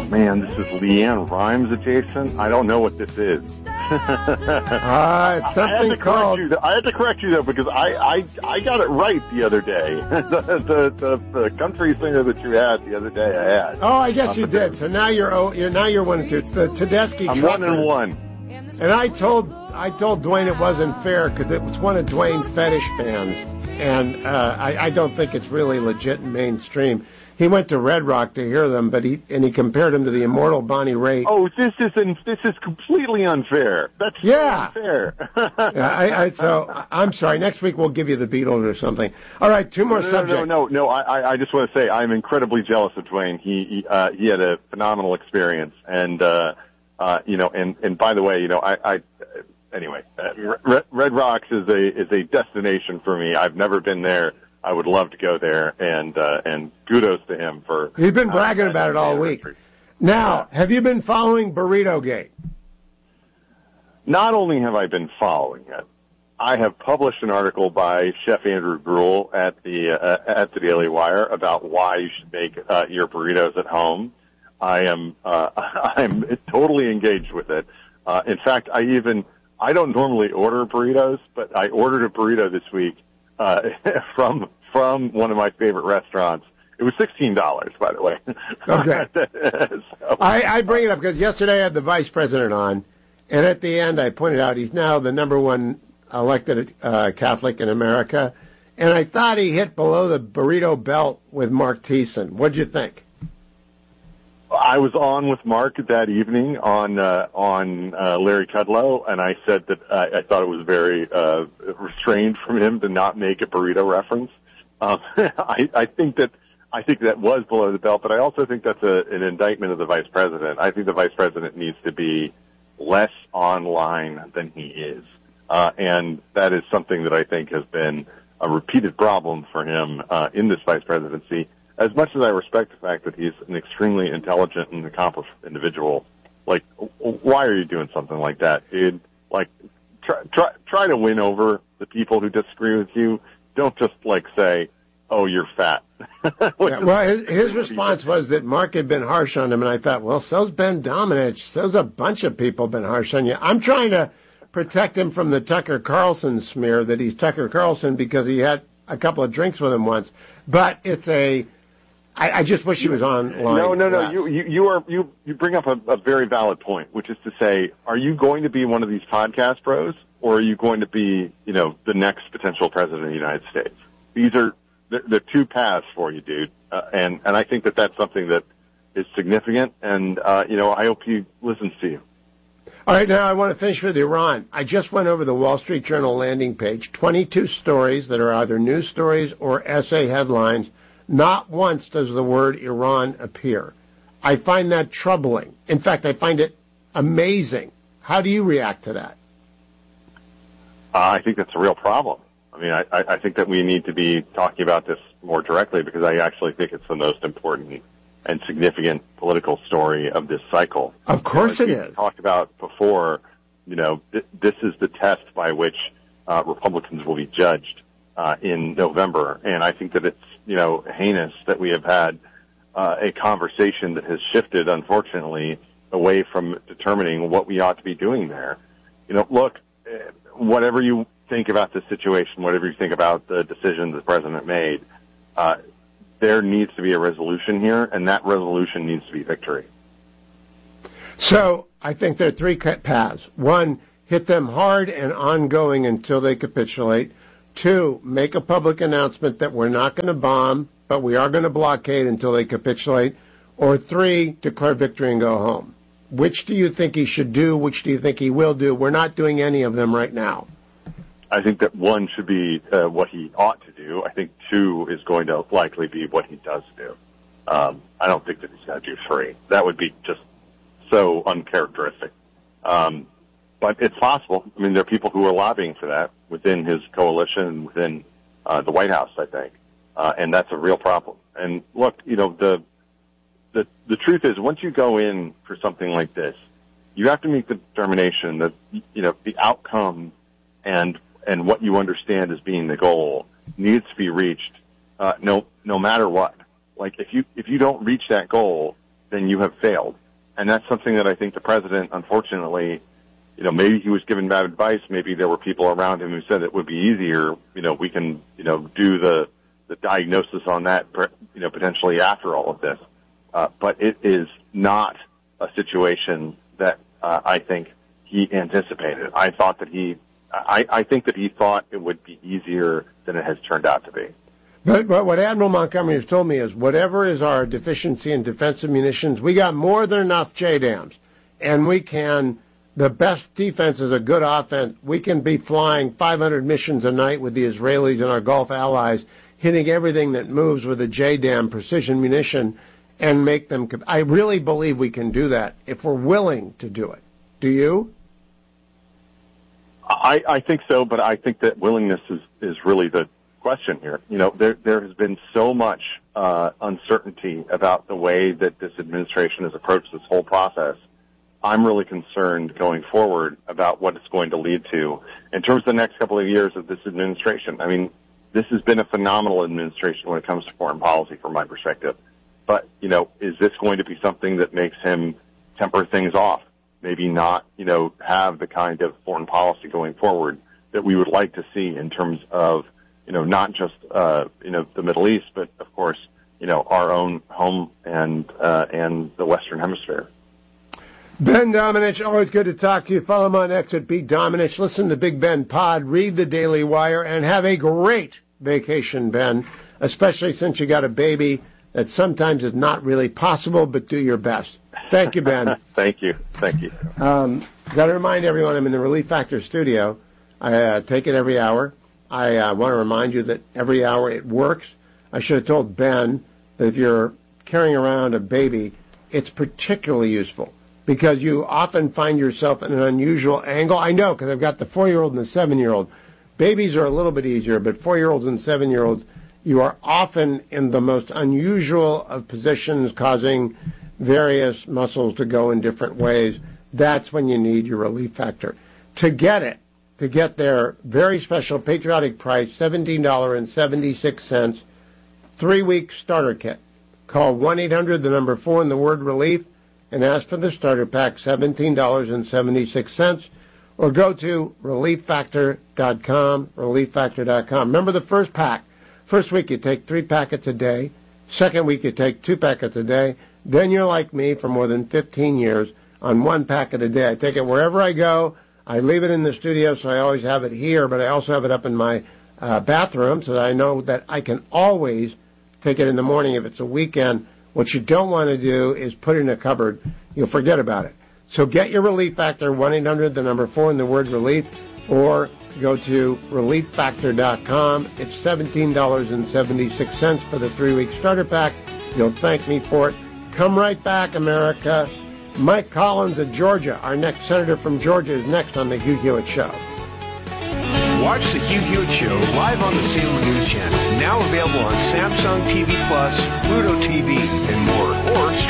Oh, man, this is Leanne Rimes adjacent. I don't know what this is. It's something called... I had to correct you, though, because I got it right the other day. the country singer that you had the other day, I had. Oh, I guess you did. So now you're 1-2. It's the Tedeschi I'm Trucker. 1-1. And I told Dwayne it wasn't fair because it was one of Dwayne's fetish bands. And I don't think it's really legit and mainstream. He went to Red Rock to hear them, but he compared him to the immortal Bonnie Raitt. Oh, this is completely unfair. That's unfair. So I'm sorry. Next week we'll give you the Beatles or something. All right, two more subjects. No. I just want to say I'm incredibly jealous of Dwayne. He had a phenomenal experience, and and by the way, anyway, Red Rocks is a destination for me. I've never been there. I would love to go there, and kudos to him for... He's been bragging about it all week. Now, have you been following Burrito Gate? Not only have I been following it, I have published an article by Chef Andrew Gruel at the Daily Wire about why you should make your burritos at home. I'm totally engaged with it. In fact, I don't normally order burritos, but I ordered a burrito this week from one of my favorite restaurants. It was $16, by the way. Okay. So, I bring it up because yesterday I had the vice president on, and at the end I pointed out he's now the number one elected Catholic in America, and I thought he hit below the burrito belt with Mark Thiessen. What'd you think? I was on with Mark that evening on Larry Kudlow, and I said that I thought it was very restrained from him to not make a burrito reference. I think that was below the belt, but I also think that's an indictment of the vice president. I think the vice president needs to be less online than he is, and that is something that I think has been a repeated problem for him in this vice presidency. As much as I respect the fact that he's an extremely intelligent and accomplished individual, like, why are you doing something like that, dude? Like, try to win over the people who disagree with you. Don't just, say, oh, you're fat. Well, his response was that Mark had been harsh on him, and I thought, well, so's Ben Domenech. So's a bunch of people been harsh on you. I'm trying to protect him from the Tucker Carlson smear that he's Tucker Carlson because he had a couple of drinks with him once. But it's I just wish he was online. No. You bring up a very valid point, which is to say, are you going to be one of these podcast bros, or are you going to be, the next potential president of the United States? They're two paths for you, dude. And I think that that's something that is significant. And I hope he listens to you. All right, now I want to finish with Iran. I just went over the Wall Street Journal landing page. 22 stories that are either news stories or essay headlines. Not once does the word Iran appear. I find that troubling. In fact, I find it amazing. How do you react to that? I think that's a real problem. I mean, I think that we need to be talking about this more directly because I actually think it's the most important and significant political story of this cycle. Of course it is. We talked about before, this is the test by which Republicans will be judged in November. And I think that it's, heinous that we have had a conversation that has shifted, unfortunately, away from determining what we ought to be doing there. Look, whatever you think about the situation, whatever you think about the decision the president made, there needs to be a resolution here, and that resolution needs to be victory. So I think there are three paths. One, hit them hard and ongoing until they capitulate. Two, make a public announcement that we're not going to bomb, but we are going to blockade until they capitulate. Or three, declare victory and go home. Which do you think he should do? Which do you think he will do? We're not doing any of them right now. I think that one should be what he ought to do. I think two is going to likely be what he does do. I don't think that he's going to do three. That would be just so uncharacteristic. But it's possible. I mean, there are people who are lobbying for that within his coalition, within the White House, I think. And that's a real problem. And look, the truth is, once you go in for something like this, you have to make the determination that, the outcome and what you understand as being the goal needs to be reached, no matter what. Like, if you don't reach that goal, then you have failed. And that's something that I think the president, unfortunately, maybe he was given bad advice. Maybe there were people around him who said it would be easier. We can, do the diagnosis on that, potentially after all of this. But it is not a situation that I think he anticipated. I think that he thought it would be easier than it has turned out to be. But what Admiral Montgomery has told me is whatever is our deficiency in defensive munitions, we got more than enough JDAMs. And the best defense is a good offense. We can be flying 500 missions a night with the Israelis and our Gulf allies, hitting everything that moves with a JDAM precision munition and make them. I really believe we can do that if we're willing to do it. Do you? I think so, but I think that willingness is really the question here. There has been so much uncertainty about the way that this administration has approached this whole process. I'm really concerned going forward about what it's going to lead to in terms of the next couple of years of this administration. I mean, this has been a phenomenal administration when it comes to foreign policy from my perspective. But, is this going to be something that makes him temper things off? Maybe not, have the kind of foreign policy going forward that we would like to see in terms of, not just, the Middle East, but of course, our own home and the Western Hemisphere. Ben Domenech, always good to talk to you. Follow him on X at B. Domenech. Listen to Big Ben Pod, read the Daily Wire, and have a great vacation, Ben, especially since you got a baby that sometimes is not really possible, but do your best. Thank you, Ben. Thank you. Got to remind everyone I'm in the Relief Factor studio. I take it every hour. I want to remind you that every hour it works. I should have told Ben that if you're carrying around a baby, it's particularly useful because you often find yourself in an unusual angle. I know because I've got the 4-year-old and the 7-year-old. Babies are a little bit easier, but 4-year-olds and 7-year-olds, you are often in the most unusual of positions, causing various muscles to go in different ways. That's when you need your Relief Factor. To get their very special patriotic price, $17.76, 3-week starter kit. Call 1-800, the number 4, and the word relief, and ask for the starter pack, $17.76, or go to relieffactor.com, relieffactor.com. Remember the first pack. First week you take 3 packets a day. Second week you take 2 packets a day. Then you're like me for more than 15 years on 1 packet a day. I take it wherever I go. I leave it in the studio, so I always have it here, but I also have it up in my bathroom so that I know that I can always take it in the morning if it's a weekend. What you don't want to do is put it in a cupboard. You'll forget about it. So get your Relief Factor, 1-800, the number 4, and the word relief, or go to relieffactor.com. It's $17.76 for the 3-week starter pack. You'll thank me for it. Come right back, America. Mike Collins of Georgia, our next senator from Georgia, is next on The Hugh Hewitt Show. Watch The Hugh Hewitt Show live on the Salem News Channel. Now available on Samsung TV Plus, Pluto TV, and more. Or